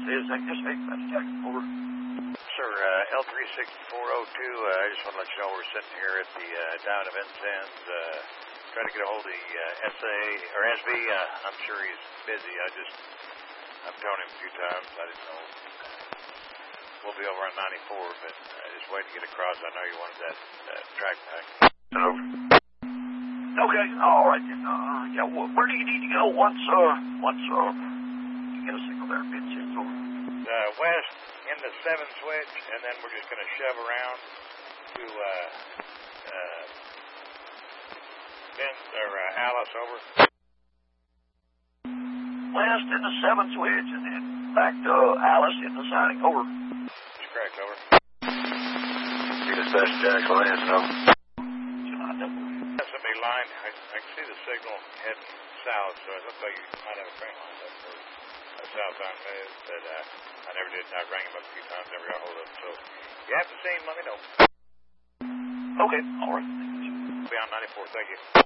is Dispatch, Jack, over. Sir, L36402, I just want to let you know we're sitting here at the Down of Vincennes, trying to get a hold of the SA, or SB. I'm sure he's busy. I've told him a few times. I didn't know. We'll be over on 94, but just waiting to get across. I know you wanted that track back. Over. Okay, all right. Yeah, where do you need to go once you get a signal there, Vincennes, over? West in the 7 switch, and then we're just going to shove around to Alice, over. West in the 7 switch, and then back to Alice in the signing, over. That's correct, over. Dispatch, Jack, Lance, over. SME line, I can see the signal heading south, so it looks like you might have a train line up for a southbound move, but I never did. I rang him up a few times, never got hold of him, so if you have to see him, let me know. Okay, all right. Be on 94, thank you.